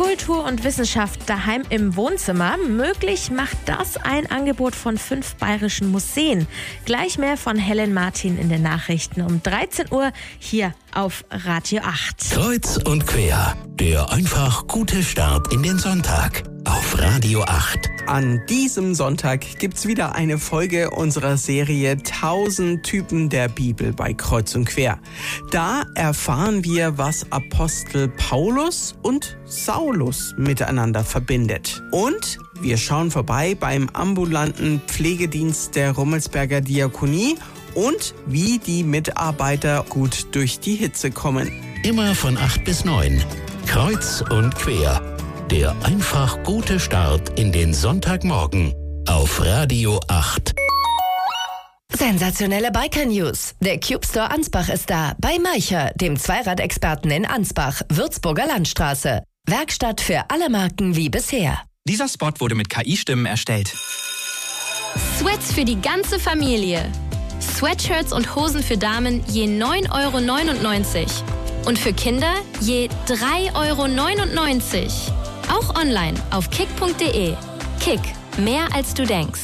Kultur und Wissenschaft daheim im Wohnzimmer. Möglich macht das ein Angebot von 5 bayerischen Museen. Gleich mehr von Helen Martin in den Nachrichten um 13 Uhr hier auf Radio 8. Kreuz und quer, der einfach gute Start in den Sonntag auf Radio 8. An diesem Sonntag gibt's wieder eine Folge unserer Serie 1000 Typen der Bibel bei Kreuz und Quer. Da erfahren wir, was Apostel Paulus und Saulus miteinander verbindet. Und wir schauen vorbei beim ambulanten Pflegedienst der Rummelsberger Diakonie und wie die Mitarbeiter gut durch die Hitze kommen. Immer von 8 bis 9. Kreuz und quer. Der einfach gute Start in den Sonntagmorgen auf Radio 8. Sensationelle Biker-News. Der Cube Store Ansbach ist da. Bei Meicher, dem Zweiradexperten in Ansbach, Würzburger Landstraße. Werkstatt für alle Marken wie bisher. Dieser Spot wurde mit KI-Stimmen erstellt. Sweats für die ganze Familie. Sweatshirts und Hosen für Damen je 9,99 € und für Kinder je 3,99 €. Auch online auf kick.de. Kick, mehr als du denkst.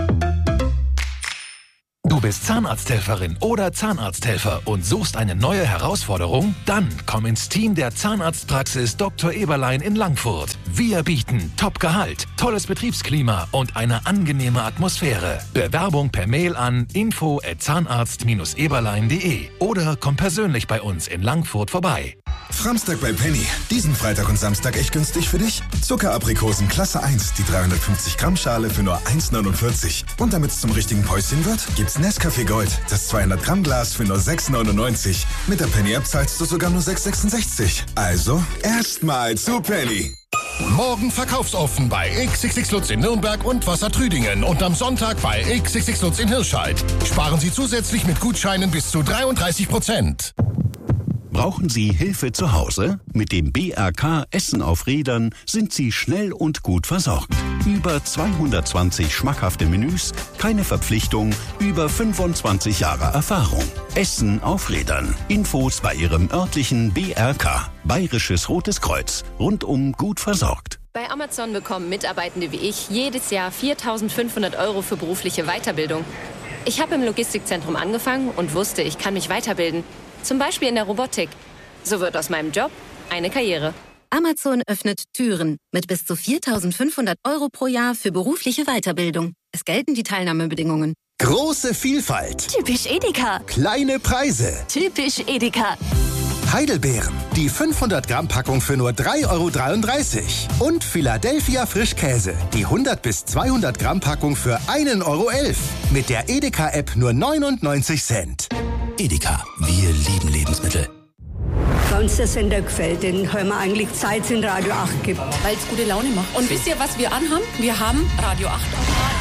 Du bist Zahnarzthelferin oder Zahnarzthelfer und suchst eine neue Herausforderung? Dann komm ins Team der Zahnarztpraxis Dr. Eberlein in Langfurt. Wir bieten Top-Gehalt, tolles Betriebsklima und eine angenehme Atmosphäre. Bewerbung per Mail an info@zahnarzt-eberlein.de oder komm persönlich bei uns in Langfurt vorbei. Framstag bei Penny. Diesen Freitag und Samstag echt günstig für dich? Zuckeraprikosen Klasse 1, die 350 Gramm Schale für nur 1,49. Und damit es zum richtigen Päuschen wird, gibt's Nescafé Gold, das 200 Gramm Glas für nur 6,99. Mit der Penny-App zahlst du sogar nur 6,66. Also erstmal zu Penny. Morgen verkaufsoffen bei XXX Lutz in Nürnberg und Wassertrüdingen und am Sonntag bei XXX Lutz in Hirscheid. Sparen Sie zusätzlich mit Gutscheinen bis zu 33%. Brauchen Sie Hilfe zu Hause? Mit dem BRK Essen auf Rädern sind Sie schnell und gut versorgt. Über 220 schmackhafte Menüs, keine Verpflichtung, über 25 Jahre Erfahrung. Essen auf Rädern. Infos bei Ihrem örtlichen BRK. Bayerisches Rotes Kreuz. Rundum gut versorgt. Bei Amazon bekommen Mitarbeitende wie ich jedes Jahr 4.500 € für berufliche Weiterbildung. Ich habe im Logistikzentrum angefangen und wusste, ich kann mich weiterbilden. Zum Beispiel in der Robotik. So wird aus meinem Job eine Karriere. Amazon öffnet Türen mit bis zu 4.500 € pro Jahr für berufliche Weiterbildung. Es gelten die Teilnahmebedingungen. Große Vielfalt. Typisch Edeka. Kleine Preise. Typisch Edeka. Heidelbeeren. Die 500 Gramm Packung für nur 3,33 €. Und Philadelphia Frischkäse. Die 100 bis 200 Gramm Packung für 1,11 €. Mit der Edeka-App nur 99 Cent. Edeka, wir lieben Lebensmittel. Bei uns der Sender gefällt, den hören wir eigentlich seit es in Radio 8 gibt. Weil es gute Laune macht. Und wisst ihr, was wir anhaben? Wir haben Radio 8 am Radio.